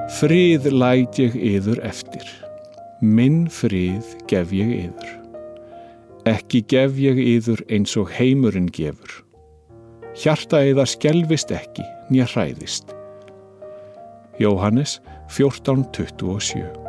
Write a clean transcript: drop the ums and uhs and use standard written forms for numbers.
Frið læt ég yður eftir, minn frið gef ég yður. Ekki gef ég yður eins og heimurinn gefur. Hjarta yðar skelfist ekki, né hræðist. Jóhannes 14:27.